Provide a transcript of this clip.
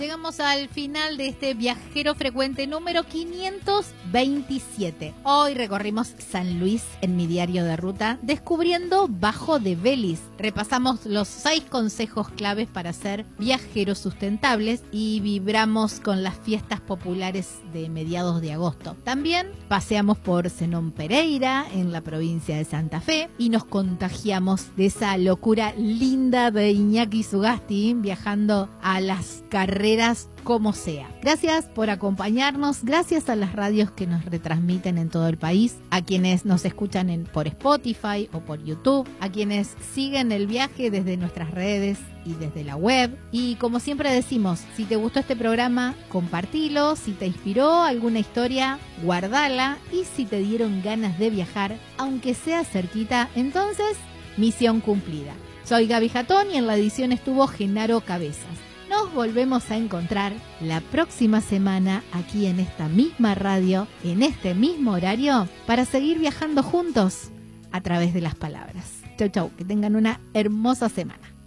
Llegamos al final de este viajero frecuente número 527. Hoy recorrimos San Luis en mi diario de ruta, descubriendo Bajo de Vélez. Repasamos los 6 consejos claves para ser viajeros sustentables y vibramos con las fiestas populares de mediados de agosto. También paseamos por Zenón Pereira, en la provincia de Santa Fe, y nos contagiamos de esa locura linda de Iñaki Sugasti viajando a las carreras como sea. Gracias por acompañarnos, gracias a las radios que nos retransmiten en todo el país, a quienes nos escuchan por Spotify o por YouTube, a quienes siguen el viaje desde nuestras redes y desde la web. Y como siempre decimos, si te gustó este programa, compartilo, si te inspiró alguna historia, guardala, y si te dieron ganas de viajar, aunque sea cerquita, entonces, misión cumplida. Soy Gaby Jatón y en la edición estuvo Genaro Cabezas. Nos volvemos a encontrar la próxima semana aquí en esta misma radio, en este mismo horario, para seguir viajando juntos a través de las palabras. Chau, chau, que tengan una hermosa semana.